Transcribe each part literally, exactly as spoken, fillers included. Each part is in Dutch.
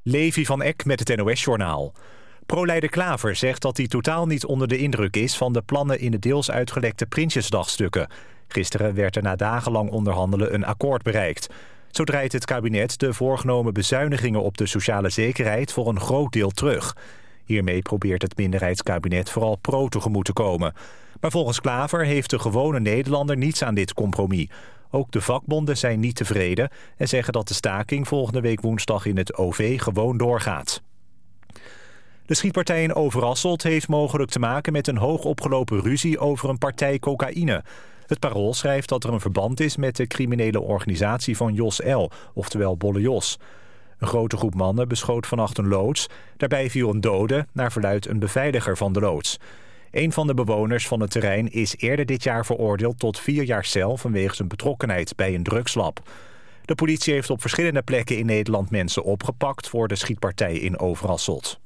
Levi van Eck met het N O S-journaal. Pro-leider Klaver zegt dat hij totaal niet onder de indruk is van de plannen in de deels uitgelekte Prinsjesdagstukken. Gisteren werd er na dagenlang onderhandelen een akkoord bereikt. Zo draait het kabinet de voorgenomen bezuinigingen op de sociale zekerheid voor een groot deel terug. Hiermee probeert het minderheidskabinet vooral pro tegemoet te komen. Maar volgens Klaver heeft de gewone Nederlander niets aan dit compromis. Ook de vakbonden zijn niet tevreden en zeggen dat de staking volgende week woensdag in het O V gewoon doorgaat. De schietpartij in Overasselt heeft mogelijk te maken met een hoogopgelopen ruzie over een partij cocaïne. Het Parool schrijft dat er een verband is met de criminele organisatie van Jos L., oftewel Bolle Jos. Een grote groep mannen beschoot vannacht een loods. Daarbij viel een dode, naar verluidt een beveiliger van de loods. Een van de bewoners van het terrein is eerder dit jaar veroordeeld tot vier jaar cel vanwege zijn betrokkenheid bij een drugslab. De politie heeft op verschillende plekken in Nederland mensen opgepakt voor de schietpartij in Overasselt.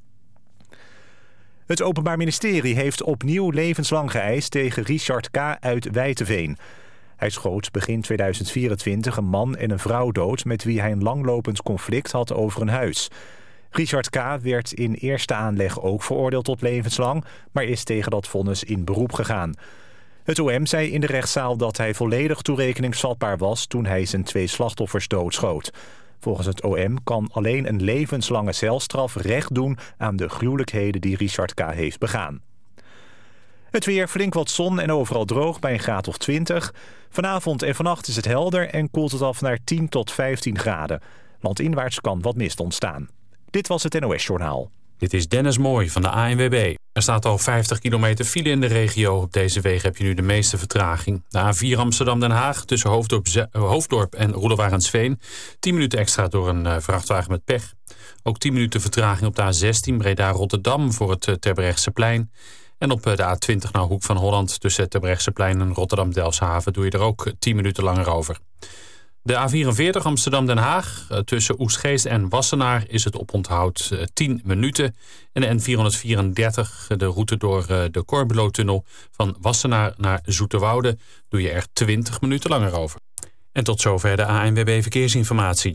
Het Openbaar Ministerie heeft opnieuw levenslang geëist tegen Richard K. uit Wijteveen. Hij schoot begin tweeduizend vierentwintig een man en een vrouw dood met wie hij een langlopend conflict had over een huis. Richard K. werd in eerste aanleg ook veroordeeld tot levenslang, maar is tegen dat vonnis in beroep gegaan. Het O M zei in de rechtszaal dat hij volledig toerekeningsvatbaar was toen hij zijn twee slachtoffers doodschoot. Volgens het O M kan alleen een levenslange celstraf recht doen aan de gruwelijkheden die Richard K. heeft begaan. Het weer, flink wat zon en overal droog bij een graad of twintig. Vanavond en vannacht is het helder en koelt het af naar tien tot vijftien graden. Landinwaarts kan wat mist ontstaan. Dit was het N O S-journaal. Dit is Dennis Mooij van de A N W B. Er staat al vijftig kilometer file in de regio. Op deze wegen heb je nu de meeste vertraging. De A vier Amsterdam-Den Haag tussen Hoofddorp, Ze- Hoofddorp en Roelofarensveen. tien minuten extra door een uh, vrachtwagen met pech. Ook tien minuten vertraging op de A zestien Breda-Rotterdam voor het uh, Terbrechtseplein. En op uh, de A twintig naar Hoek van Holland tussen het Terbrechtseplein en Rotterdam-Delfshaven doe je er ook tien minuten langer over. De A vierenveertig Amsterdam-Den Haag. Tussen Oegstgeest en Wassenaar is het oponthoud tien minuten. En de N vierhonderdvierendertig, de route door de Corbulo-tunnel van Wassenaar naar Zoeterwoude, doe je er twintig minuten langer over. En tot zover de A N W B Verkeersinformatie.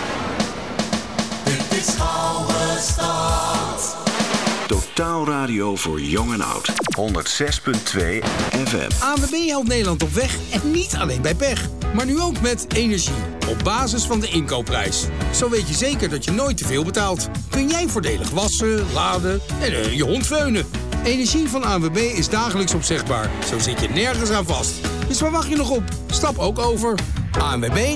Dit is Oude Stad. Totaal radio voor jong en oud. honderd zes komma twee F M. A N W B helpt Nederland op weg en niet alleen bij pech. Maar nu ook met energie. Op basis van de inkoopprijs. Zo weet je zeker dat je nooit te veel betaalt. Kun jij voordelig wassen, laden en uh, je hond veunen. Energie van A N W B is dagelijks opzegbaar. Zo zit je nergens aan vast. Dus waar wacht je nog op? Stap ook over. A N W B